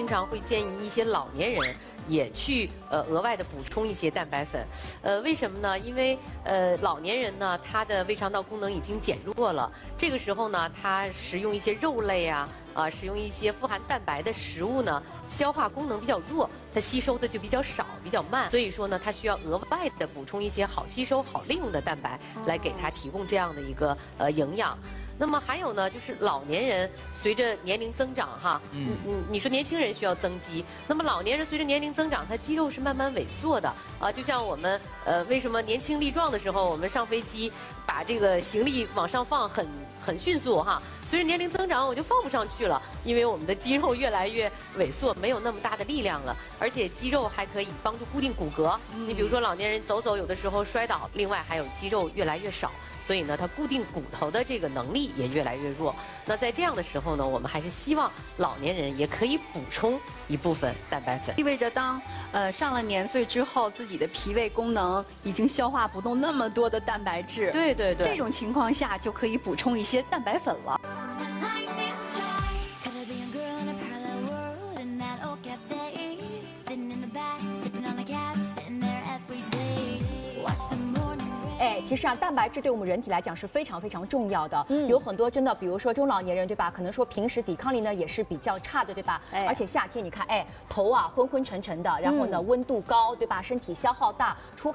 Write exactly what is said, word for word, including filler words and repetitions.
经常会建议一些老年人也去呃额外的补充一些蛋白粉。呃，为什么呢？因为呃老年人呢，他的胃肠道功能已经减弱了，这个时候呢，他食用一些肉类啊。啊，使用一些富含蛋白的食物呢，消化功能比较弱，它吸收的就比较少，比较慢。所以说呢，它需要额外的补充一些好吸收、好利用的蛋白，来给它提供这样的一个呃营养。那么还有呢，就是老年人随着年龄增长哈，嗯嗯，你说年轻人需要增肌，那么老年人随着年龄增长，他肌肉是慢慢萎缩的啊。就像我们呃，为什么年轻力壮的时候，我们上飞机把这个行李往上放很很迅速哈，随着年龄增长我就放不上去了，因为我们的肌肉越来越萎缩，没有那么大的力量了，而且肌肉还可以帮助固定骨骼。你比如说老年人走走，有的时候摔倒，另外还有肌肉越来越少。所以呢，它固定骨头的这个能力也越来越弱。那在这样的时候呢，我们还是希望老年人也可以补充一部分蛋白粉。 意味着当呃上了年岁之后，自己的脾胃功能已经消化不动那么多的蛋白质。 对对对， 这种情况下就可以补充一些蛋白粉了。 哎，其实啊，蛋白质对我们人体来讲是非常非常重要的。嗯，有很多真的，比如说中老年人，对吧？可能说平时抵抗力呢也是比较差的，对吧？哎，而且夏天你看，哎，头啊昏昏沉沉的，然后呢、嗯、温度高，对吧？身体消耗大，出